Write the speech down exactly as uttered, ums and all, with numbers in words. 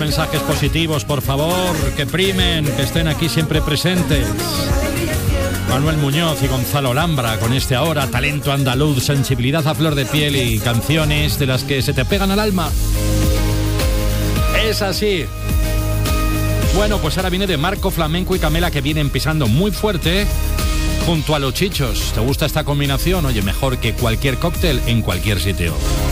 mensajes positivos, por favor, que primen, que estén aquí siempre presentes. Manuel Muñoz y Gonzalo Lambra con este Ahora, talento andaluz, sensibilidad a flor de piel y canciones de las que se te pegan al alma. Es así. Bueno, pues ahora viene de Marco Flamenco y Camela, que vienen pisando muy fuerte junto a los Chichos. ¿Te gusta esta combinación? Oye, mejor que cualquier cóctel en cualquier sitio.